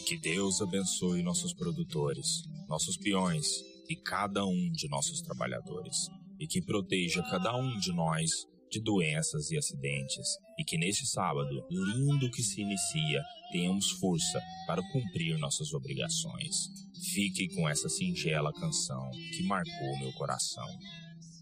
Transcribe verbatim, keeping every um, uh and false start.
Que Deus abençoe nossos produtores, nossos peões e cada um de nossos trabalhadores. E que proteja cada um de nós de doenças e acidentes. E que neste sábado, lindo que se inicia, tenhamos força para cumprir nossas obrigações. Fique com essa singela canção que marcou meu coração.